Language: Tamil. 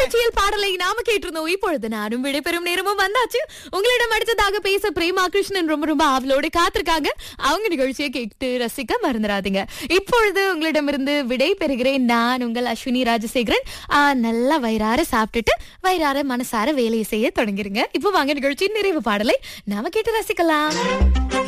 நிகழ்ச்சியில் பாடலை நாம கேட்டிருந்தோம். இப்பொழுது நானும் விடைபெறும் நேரமும் வந்தாச்சு. உங்களிடம் அடுத்ததாக பேச பிரேமா கிருஷ்ணன் ரொம்ப ரொம்ப ஆவலோடு காத்திருக்காங்க. அவங்க நிகழ்ச்சியை கேட்டு ரசிக்க மறந்துடாதீங்க. இப்பொழுது உங்களிடமிருந்து விடை பெறுகிறேன். நான் உங்கள் அஸ்வினி ராஜசேகரன். நல்லா வயிறார சாப்பிட்டுட்டு வயிறார மனசார வேலையை செய்ய தொடங்கிருங்க. இப்போ வாங்க நிகழ்ச்சியின் நிறைவு பாடலை நாம கேட்டு ரசிக்கலாம்.